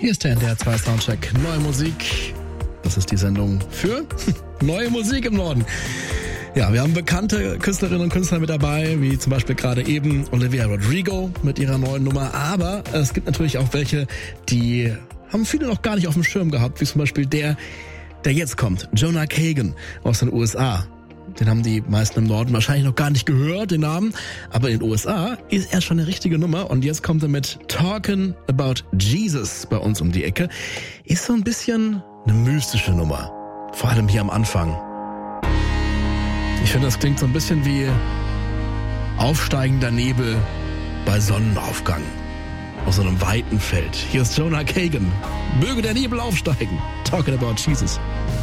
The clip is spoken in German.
Hier ist der NDR 2 Soundcheck. Neue Musik. Das ist die Sendung für neue Musik im Norden. Ja, wir haben bekannte Künstlerinnen und Künstler mit dabei, wie zum Beispiel gerade eben Olivia Rodrigo mit ihrer neuen Nummer. Aber es gibt natürlich auch welche, die haben viele noch gar nicht auf dem Schirm gehabt, wie zum Beispiel der jetzt kommt, Jonah Kagan aus den USA. Den haben die meisten im Norden wahrscheinlich noch gar nicht gehört, den Namen. Aber in den USA ist er schon eine richtige Nummer. Und jetzt kommt er mit Talking About Jesus bei uns um die Ecke. Ist so ein bisschen eine mystische Nummer. Vor allem hier am Anfang. Ich finde, das klingt so ein bisschen wie aufsteigender Nebel bei Sonnenaufgang. Aus so einem weiten Feld. Hier ist Jonah Kagan. Möge der Nebel aufsteigen. Talking About Jesus.